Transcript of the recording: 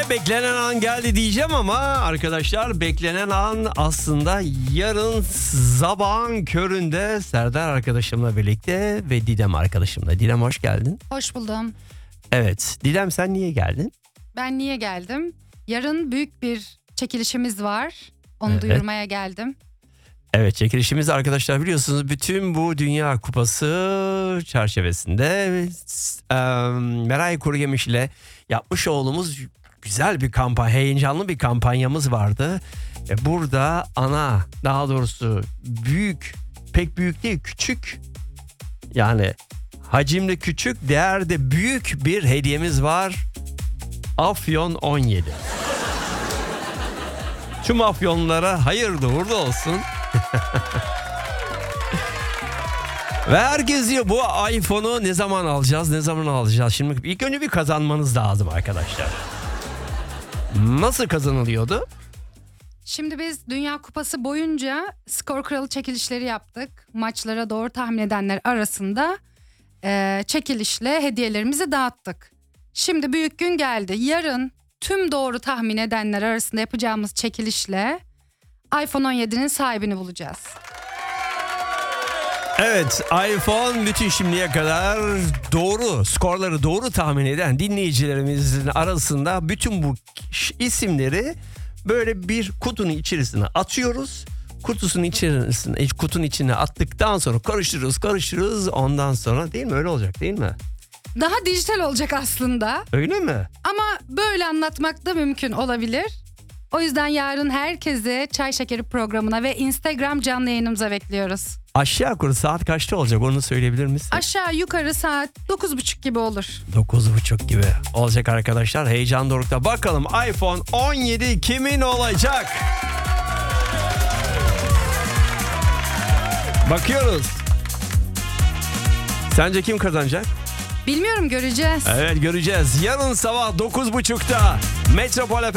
Ve beklenen an geldi diyeceğim ama arkadaşlar beklenen an aslında yarın sabahın köründe Serdar arkadaşımla birlikte ve Didem arkadaşımla. Didem hoş geldin. Hoş buldum. Evet Didem sen niye geldin? Ben niye geldim? Yarın büyük bir çekilişimiz var. Onu Evet. duyurmaya geldim. Evet çekilişimiz arkadaşlar biliyorsunuz bütün bu Dünya Kupası çerçevesinde Meray Kuruyemiş ile yapmış olduğumuz güzel bir kampanya, heyecanlı bir kampanyamız vardı. Burada daha doğrusu büyük, pek büyük değil küçük yani hacimli küçük değerde büyük bir hediyemiz var. Afyon 17. Tüm Afyonlara hayırlı uğurlu olsun. Ve herkes diyor bu iPhone'u ne zaman alacağız? Şimdi ilk önce bir kazanmanız lazım arkadaşlar. Nasıl kazanılıyordu? Şimdi biz Dünya Kupası boyunca skor kralı çekilişleri yaptık. Maçlara doğru tahmin edenler arasında çekilişle hediyelerimizi dağıttık. Şimdi büyük gün geldi. Yarın tüm doğru tahmin edenler arasında yapacağımız çekilişle iPhone 17'nin sahibini bulacağız. Evet, iPhone bütün şimdiye kadar skorları doğru tahmin eden dinleyicilerimizin arasında bütün bu isimleri böyle bir kutunun içerisine atıyoruz. Kutunun içine attıktan sonra karıştırıyoruz. Ondan sonra değil mi? Öyle olacak değil mi? Daha dijital olacak aslında. Öyle mi? Ama böyle anlatmak da mümkün olabilir. O yüzden yarın herkesi Çay Şekeri programına ve Instagram canlı yayınımıza bekliyoruz. Aşağı yukarı saat kaçta olacak onu söyleyebilir misin? Aşağı yukarı saat 9.30 gibi olur. 9.30 gibi olacak arkadaşlar. Heyecan dorukta. Bakalım iPhone 17 kimin olacak? Bakıyoruz. Sence kim kazanacak? Bilmiyorum, göreceğiz. Evet göreceğiz. Yarın sabah 9.30'da Metropol